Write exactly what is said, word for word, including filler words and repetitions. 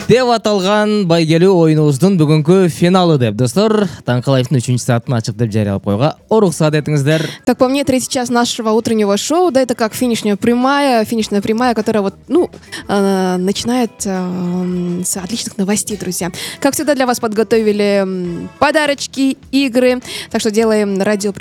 деп аталған байгелүү оюнубуздун бүгүнкү финалы деп достор Таңкалаевдин үчүнчү саатын ачык деп жарыялап коюуга уруксат этиңиздер. Так, по мне, третий час нашего утреннего шоу, да, это как финишная прямая, финишная прямая, которая вот, ну, э, начинает э, с отличных новостей, друзья. Как всегда, для вас подготовили м, подарочки, игры, так что делаем радио